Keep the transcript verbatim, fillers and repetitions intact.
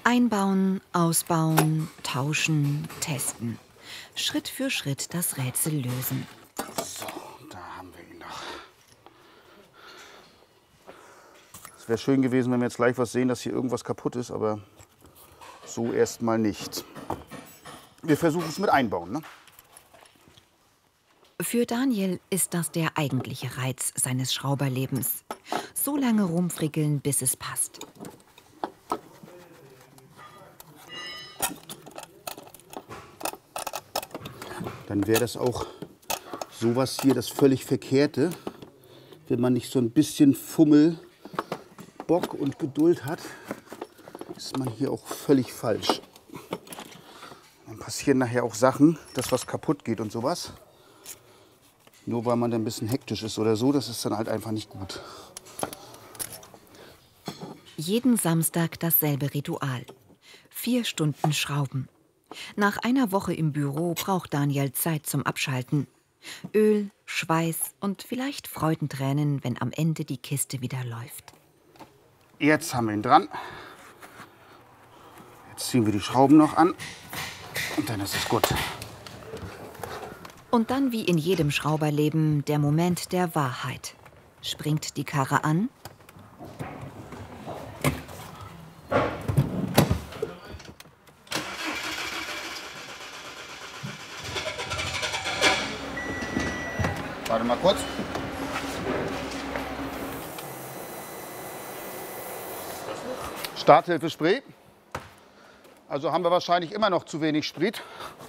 Einbauen, ausbauen, tauschen, testen. Schritt für Schritt das Rätsel lösen. So, da haben wir ihn noch. Es wäre schön gewesen, wenn wir jetzt gleich was sehen, dass hier irgendwas kaputt ist, aber so erstmal nicht. Wir versuchen es mit Einbauen, ne? Für Daniel ist das der eigentliche Reiz seines Schrauberlebens. So lange rumfrickeln, bis es passt. Dann wäre das auch sowas hier das völlig Verkehrte, wenn man nicht so ein bisschen Fummel, Bock und Geduld hat, ist man hier auch völlig falsch. Dann passieren nachher auch Sachen, dass was kaputt geht und sowas. Nur weil man dann ein bisschen hektisch ist oder so, das ist dann halt einfach nicht gut. Jeden Samstag dasselbe Ritual. Vier Stunden Schrauben. Nach einer Woche im Büro braucht Daniel Zeit zum Abschalten. Öl, Schweiß und vielleicht Freudentränen, wenn am Ende die Kiste wieder läuft. Jetzt haben wir ihn dran. Jetzt ziehen wir die Schrauben noch an und dann ist es gut. Und dann wie in jedem Schrauberleben der Moment der Wahrheit. Springt die Karre an? Warte mal kurz. Starthilfe Sprit. Also haben wir wahrscheinlich immer noch zu wenig Sprit.